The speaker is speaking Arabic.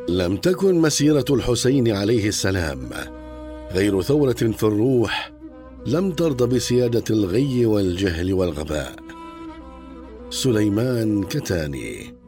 لم تكن مسيرة الحسين عليه السلام غير ثورة في الروح لم ترض بسيادة الغي والجهل والغباء. سليمان كتاني.